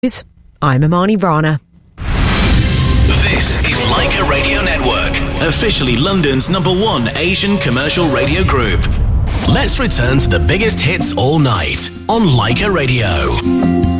I'm Imani Rana. This is Leica Radio Network, officially London's #1 Asian commercial radio group. Let's return to the biggest hits all night on Leica Radio.